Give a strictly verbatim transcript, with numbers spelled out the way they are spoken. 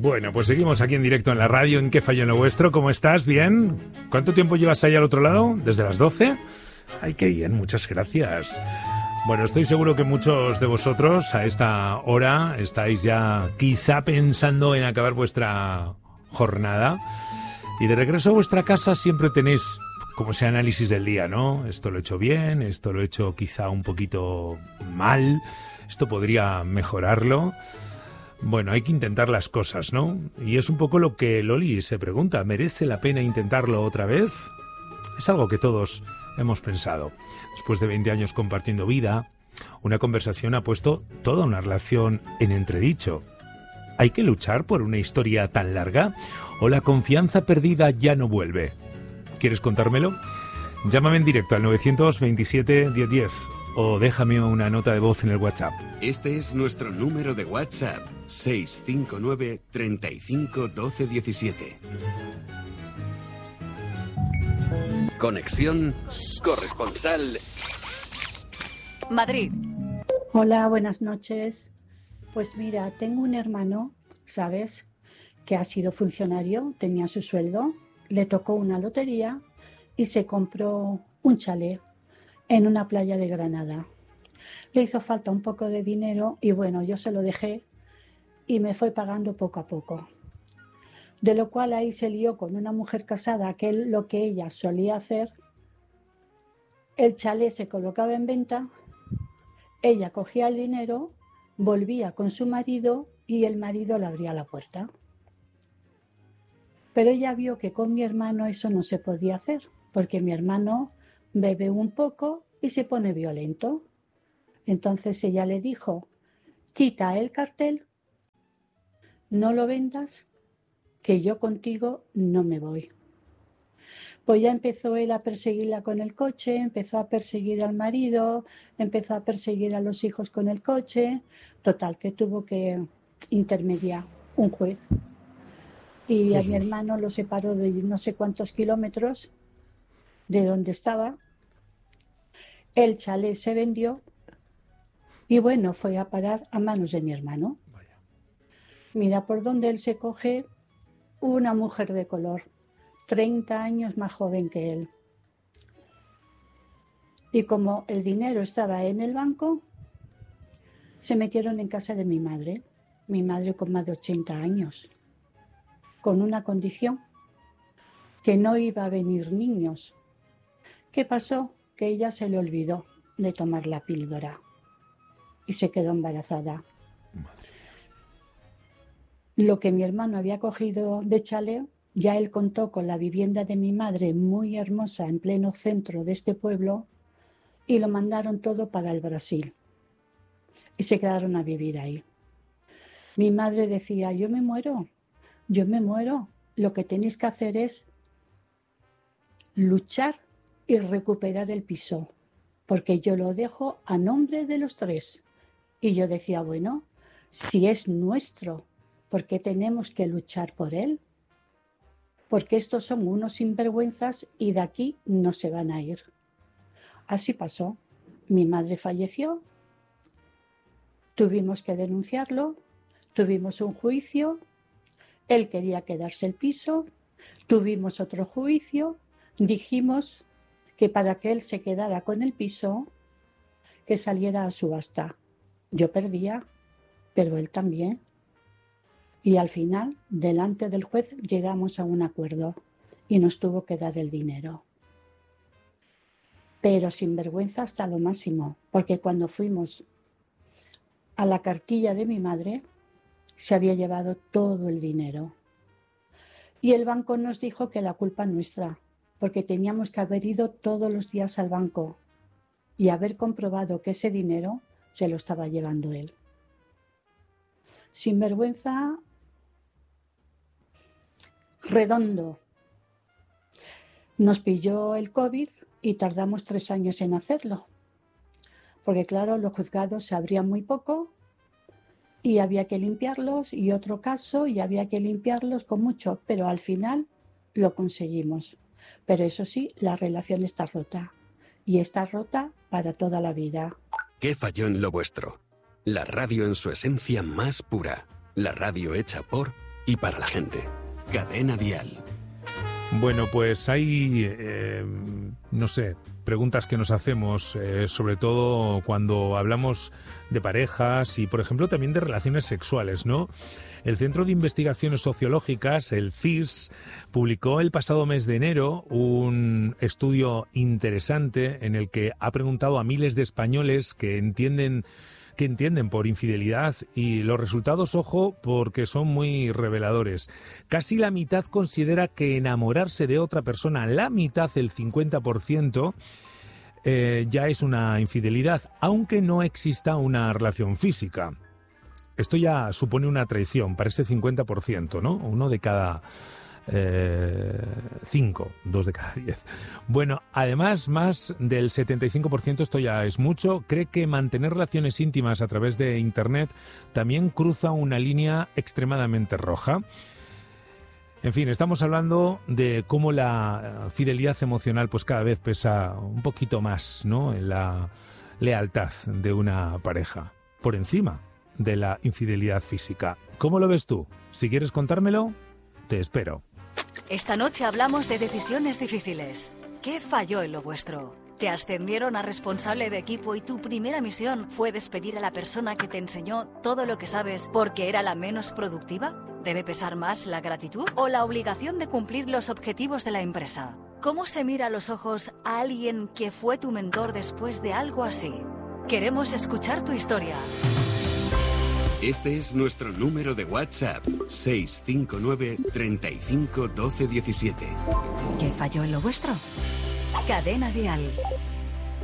Bueno, pues seguimos aquí en directo en la radio, en ¿Qué falló en lo vuestro? ¿Cómo estás? ¿Bien? ¿Cuánto tiempo llevas ahí al otro lado? ¿Desde las doce? Ay, qué bien, muchas gracias. Bueno, estoy seguro que muchos de vosotros a esta hora estáis ya quizá pensando en acabar vuestra jornada y de regreso a vuestra casa siempre tenéis como ese análisis del día, ¿no? Esto lo he hecho bien, esto lo he hecho quizá un poquito mal, esto podría mejorarlo. Bueno, hay que intentar las cosas, ¿no? Y es un poco lo que Loli se pregunta, ¿merece la pena intentarlo otra vez? Es algo que todos hemos pensado. Después de veinte años compartiendo vida, una conversación ha puesto toda una relación en entredicho. ¿Hay que luchar por una historia tan larga? ¿O la confianza perdida ya no vuelve? ¿Quieres contármelo? Llámame en directo al nueve dos siete, diez diez o déjame una nota de voz en el WhatsApp. Este es nuestro número de WhatsApp, seis cinco nueve, treinta y cinco, doce diecisiete. Conexión corresponsal Madrid. Hola, buenas noches. Pues mira, tengo un hermano, ¿sabes?, que ha sido funcionario, tenía su sueldo, le tocó una lotería y se compró un chalet en una playa de Granada. Le hizo falta un poco de dinero y bueno, yo se lo dejé y me fue pagando poco a poco. De lo cual ahí se lió con una mujer casada, que él, lo que ella solía hacer, el chalet se colocaba en venta, ella cogía el dinero, volvía con su marido y el marido le abría la puerta. Pero ella vio que con mi hermano eso no se podía hacer, porque mi hermano bebe un poco y se pone violento. Entonces ella le dijo, quita el cartel, no lo vendas, que yo contigo no me voy. Pues ya empezó él a perseguirla con el coche, empezó a perseguir al marido, empezó a perseguir a los hijos con el coche. Total, que tuvo que intermediar un juez. Y a mi hermano lo separó de no sé cuántos kilómetros de donde estaba. El chalet se vendió y bueno, fue a parar a manos de mi hermano. Vaya. Mira por dónde él se coge una mujer de color, treinta años más joven que él. Y como el dinero estaba en el banco, se metieron en casa de mi madre, mi madre con más de ochenta años, con una condición, que no iba a venir niños. ¿Qué pasó? Que ella se le olvidó de tomar la píldora y se quedó embarazada. Lo que mi hermano había cogido de chalet, ya él contó con la vivienda de mi madre, muy hermosa, en pleno centro de este pueblo, y lo mandaron todo para el Brasil. Y se quedaron a vivir ahí. Mi madre decía, yo me muero, yo me muero. Lo que tenéis que hacer es luchar y recuperar el piso, porque yo lo dejo a nombre de los tres. Y yo decía, bueno, si es nuestro, ¿por qué tenemos que luchar por él? Porque estos son unos sinvergüenzas y de aquí no se van a ir. Así pasó. Mi madre falleció, tuvimos que denunciarlo, tuvimos un juicio, él quería quedarse el piso, tuvimos otro juicio, dijimos que para que él se quedara con el piso, que saliera a subasta. Yo perdía, pero él también. Y al final, delante del juez, llegamos a un acuerdo y nos tuvo que dar el dinero. Pero sin vergüenza hasta lo máximo, porque cuando fuimos a la cartilla de mi madre, se había llevado todo el dinero. Y el banco nos dijo que la culpa nuestra, porque teníamos que haber ido todos los días al banco y haber comprobado que ese dinero se lo estaba llevando él. Sin vergüenza redondo. Nos pilló el COVID y tardamos tres años en hacerlo, porque claro, los juzgados se abrían muy poco y había que limpiarlos, y otro caso y había que limpiarlos con mucho, pero al final lo conseguimos. Pero eso sí, la relación está rota, y está rota para toda la vida. ¿Qué falló en lo vuestro? La radio en su esencia más pura. La radio hecha por y para la gente. Cadena Dial. Bueno, pues hay, eh, no sé, preguntas que nos hacemos, eh, sobre todo cuando hablamos de parejas y, por ejemplo, también de relaciones sexuales, ¿no? El Centro de Investigaciones Sociológicas, el C I S, publicó el pasado mes de enero un estudio interesante en el que ha preguntado a miles de españoles que entienden que entienden por infidelidad, y los resultados, ojo, porque son muy reveladores. Casi la mitad considera que enamorarse de otra persona, la mitad, el cincuenta por ciento, eh, ya es una infidelidad, aunque no exista una relación física. Esto ya supone una traición para ese cincuenta por ciento, ¿no? Uno de cada eh, cinco, dos de cada diez. Bueno, además, más del setenta y cinco por ciento, esto ya es mucho, cree que mantener relaciones íntimas a través de Internet también cruza una línea extremadamente roja. En fin, estamos hablando de cómo la fidelidad emocional pues cada vez pesa un poquito más, ¿no?, en la lealtad de una pareja, por encima de la infidelidad física. ¿Cómo lo ves tú? Si quieres contármelo, te espero. Esta noche hablamos de decisiones difíciles. ¿Qué falló en lo vuestro? ¿Te ascendieron a responsable de equipo y tu primera misión fue despedir a la persona que te enseñó todo lo que sabes porque era la menos productiva? ¿Debe pesar más la gratitud o la obligación de cumplir los objetivos de la empresa? ¿Cómo se mira a los ojos a alguien que fue tu mentor después de algo así? Queremos escuchar tu historia. Este es nuestro número de WhatsApp, seis cinco nueve, treinta y cinco, doce, diecisiete. ¿Qué falló en lo vuestro? Cadena Dial.